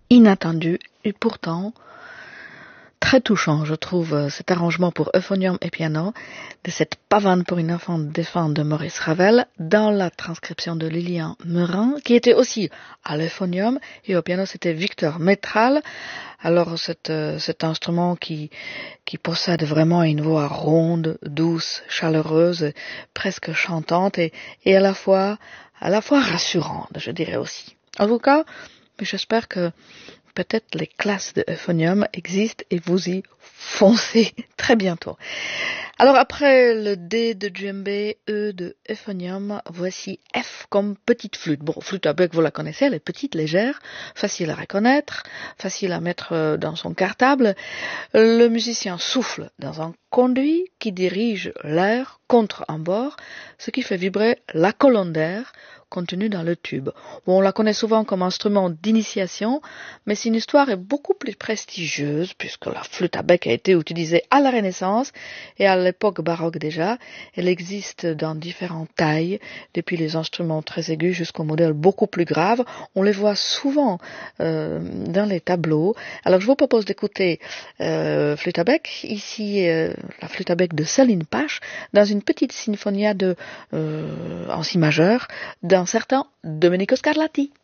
inattendu et pourtant très touchant, je trouve, cet arrangement pour euphonium et piano de cette pavane pour une enfant défunte de Maurice Ravel dans la transcription de Lilian Merin, qui était aussi à l'euphonium et au piano c'était Victor Métral. Alors cet instrument qui possède vraiment une voix ronde, douce, chaleureuse, presque chantante et à la fois rassurante, je dirais aussi. En tout cas, j'espère que peut-être les classes de euphonium existent et vous y foncez très bientôt. Alors après le D de djembé, E de euphonium, voici F comme petite flûte. Bon, flûte à bec, vous la connaissez, elle est petite, légère, facile à reconnaître, facile à mettre dans son cartable. Le musicien souffle dans un conduit qui dirige l'air contre un bord, ce qui fait vibrer la colonne d'air contenue dans le tube. Bon, on la connaît souvent comme instrument d'initiation, mais son histoire est beaucoup plus prestigieuse puisque la flûte à bec a été utilisée à la Renaissance et à l'époque baroque déjà. Elle existe dans différentes tailles, depuis les instruments très aigus jusqu'aux modèles beaucoup plus graves. On les voit souvent dans les tableaux. Alors je vous propose d'écouter flûte à bec, ici la flûte à bec de Céline Pache, dans une petite sinfonia en si majeur d'un certain Domenico Scarlatti.